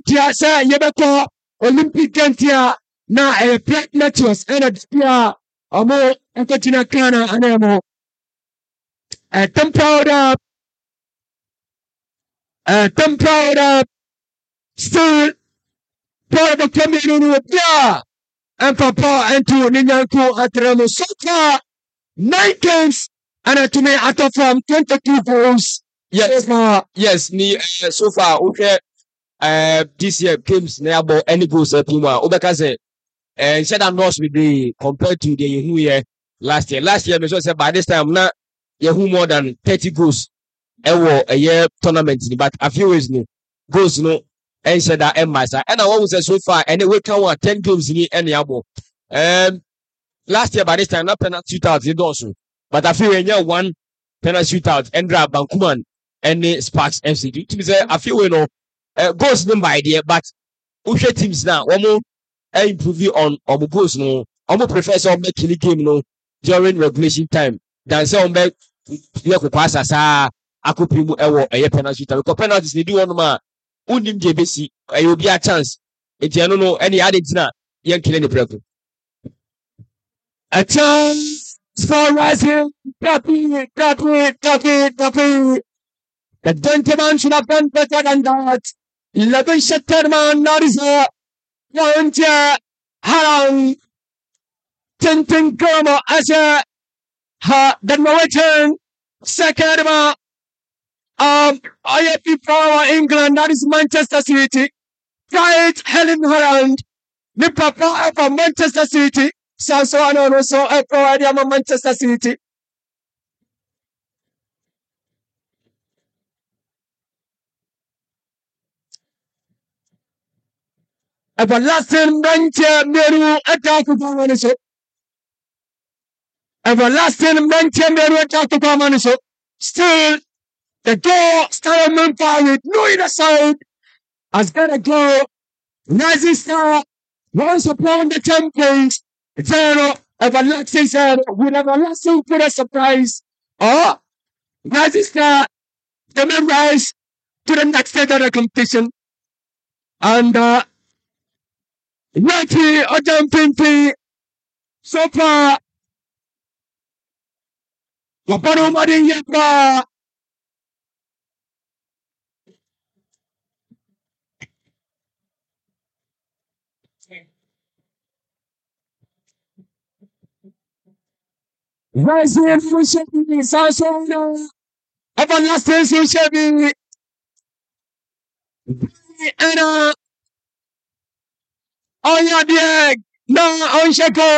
tia say yebeko Olympic Games na Black Meteors and a omo enkotina kana anemo temporal still part of the community and papa and to Ninyanko Atremo Soka 9 games and to me out of 22 goals. Yes, ni so far okay this year games na about any goals pima obeka say said I'm not with the compared to the year last year me so say by this time na yehu more than 30 goals a year tournament but a few ways no goals no and said that massa and I want say so far and we can want 10 games ni any abo last year by this time na penalty shootout also but I feel when one penalty shootout and grab Bankuman and Sparks FC to say I feel we know goals no by there but ushe teams now one more improve on goals no omo prefer so make the game no during regulation time than say on make you ko pass asa akopimu ewo penalty shootout because penalties they do one ma unim je besi you be a chance enti eno no any added na yen kile ni preko a chance for rising copy. The gentleman should have done better than that. 11 Shatterman Nariza Yanja Harang Tintin Goma Asha Ha the Norwegian second IFP Power England, that is Manchester City. Right, Helen Harang the papa of Manchester City. Sansoano also a Manchester City. Everlasting Benche Meru attack to Everlasting Benche Meru attack to still the door Starman with no either side has got to go. Nazi Star once upon the champions. Zero Everlasting said with Everlasting put a surprise. Oh, Nazi Star the rise to the next stage of the competition. And Nati Ojampinti so far Wapano Madinga Rising Fushabi Sasona Everlasting Fushabi and Oya Dieg, no, on Shako.